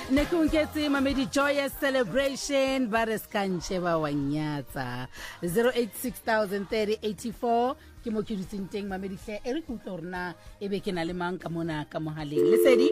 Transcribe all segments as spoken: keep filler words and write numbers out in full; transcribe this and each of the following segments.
Nekungetse mamedi joyous celebration bares kanche ba wanyatsa zero eight six thousand thirty eighty-four ke mo ke dutseng teng mamedi hle e re kutlo rena e be ke na le mang ka mona ka mohaleng le sedi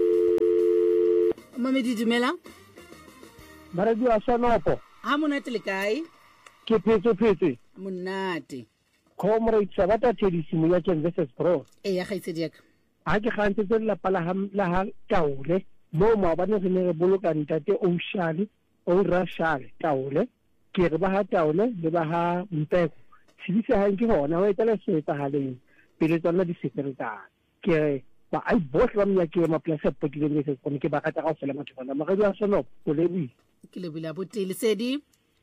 mamedi dumela Maradi a Sanopo ha monate le kae ke phetse phetse monate comrade Sabata Tedisimo ya Ken versus Bro e ya gaitsedi yaka ha ke gantse tse la pala ha la ha taule mo mo ba ne re boloka ntate Ocean o Rashale taule ke re ba ha taule le ba ha Mpeko tshibise ha nke hona ho etela se etsahaleng pele tsona di secretary ke re ba ai bohle ba mnya ke ma place potlileng se kone ke ba ka tsa fela matho bana Maradi a Sanopo o lebi ke le bula botele sedi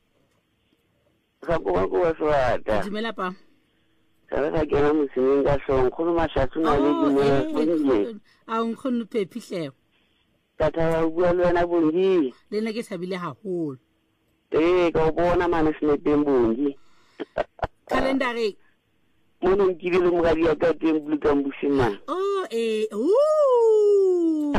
ga go go wa swata dumela pa Sa ga ke mo singa song kholo mashathu na le dimela a un khonu pephihle tata wa bua le wena bongi le nna ke thabile haholo eh ka bona mane sine tembongi calendar mono nkile le mogadi ya ka tembulu ka mbushimana oh eh ooh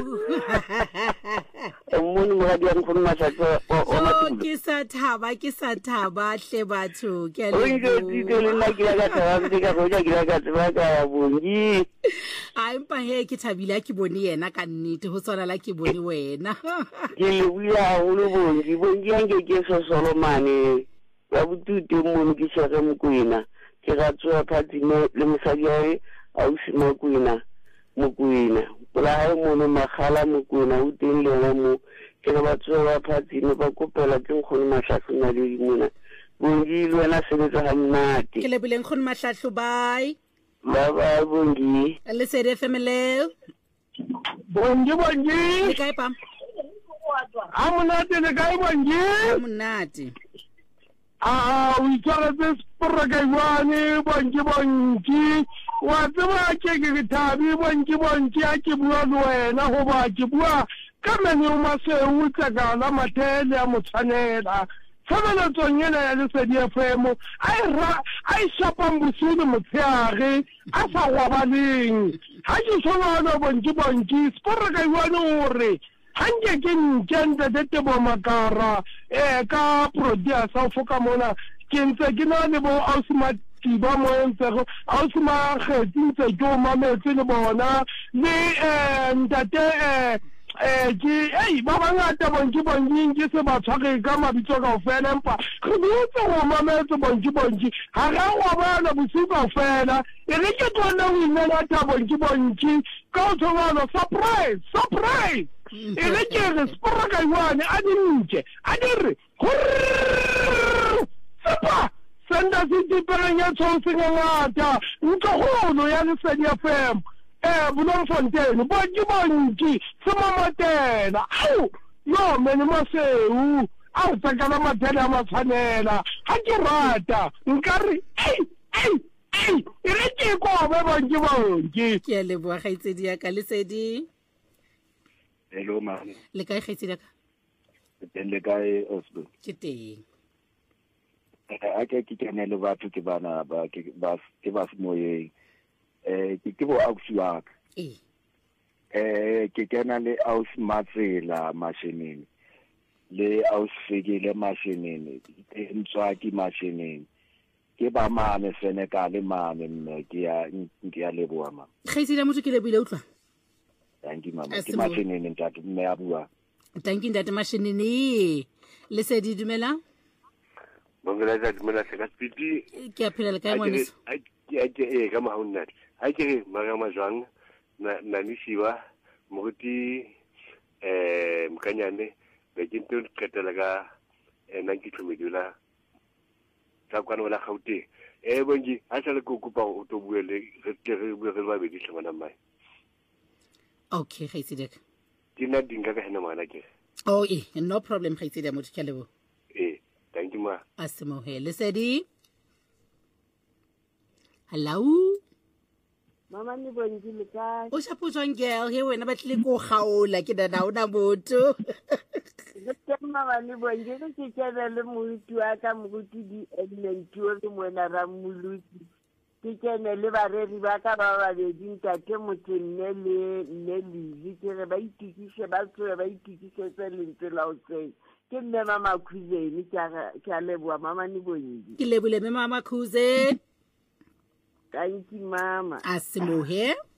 mono mogadi ya kholo mashathu o oh ke sa thaba ke sa thaba hle batho ke a le o nke tite le nna ke ya ka thaba ke ka go ja ke ya ka tsaba ka bongi a empa he ke thabile ke bone yena ka nnete ho tsona la ke bone wena ke le buya holo bongi bongi ange ke so Solomane ba butute mono ke shaka mokwena ke ga tswa phati mo le mosadi ya a o sima kwena mokwena bola ha mono magala mokwena o teng le mo ke ba tswa phati ne ba kopela ke nkgone mahlahlo le dimona bongi le wena sebetsa ha nnate ke le bileng khone mahlahlo bye ba ba bongi le sedi F M le bongi bongi le kae pa a monate le kae bongi monate ah o itshwara tse sporaka iwane bongi bongi wa tseba ke ke thabi bongi bongi a ke bua le wena go ba ke bua ka mene o maseu tsa la mathele a motshwanela tshabeletsong ena ya Lesedi F M ai ra ai shapang bosudi motsheare a sa gobaleng ha ke tshwana bongi bongi sporaka iwane hore hange ke ntjenta dete bo makara eh ka producer sa foka mona ke ntse ke na le bo Ausma tiba mo ntse go Ausma khetsi jo mametse le bona le eh ntate eh eh ke ei ba bangata bongi bongi ke se ba tshware ka mabitso ka ofela empa re botse go mametse bongi bongi ha ga go bana bosigo ofela e re ke tsona o inela ta bongi bongi ka tsona surprise surprise e re ke re sporaka iwane a dinje a dire sepa senda se perenya tshotse ngata ntogolo ya Lesedi F M eh Bloemfontein bongi bongi semamatela au yo mene maseu au tsakala matela matshwanela ha ke rata nkare ei ei ei e re ke go ba bongi bongi ke le bua gaitsedi ya ka Lesedi hello mama le kae gaitsedi ka teng le kae Oslo ke teng a ke ke kene le batho ke bana ba ke ba ke ba moyeng eh ke ke bo ausiwaka eh eh ke kena le aus matsela mashinini le aus figile mashinini e ntswaki mashinini ke ba mane Senegal mane mme ke ya ke ya leboa mama gaitsedi motho ke le bile utlwa thank you mama ke mashinini ntate mme a bua thank you ntate mashinini Lesedi dumela Mongela tsa dumela se ka spiti ke a phela le kae ngwana ai ke ke e ka maunna ai ke maga majwang na na nishiwa moruti eh mkanyane be ke ntse qetela ka nna ke tlhomedula tsa kwana wala Gauteng eh bongi a tla le go kopa o to buele re ke re bue re ba be di tlhona mai okay gaitsedi ka dina dinga ka hena mana ke oh eh no problem gaitsedi motho ke lebo eh thank you ma asimo he Lesedi hello mama ni bongi le kae o shaputswang girl he wena ba tle go gaola ke dana ona motho ke mama ni bongi ke ke tsela le moruti wa ka moruti di element yo le mona ra muluti ke kene le bareri ba ka ba babedi ntate Motsenne le le Lizi ke re ba itikise ba tsoe ba itikisetse lentswe la otseng ke nne Mama Khuzeni ke a leboa Mama Nibongi ke lebole Mama Khuzeni thank you mama asilohe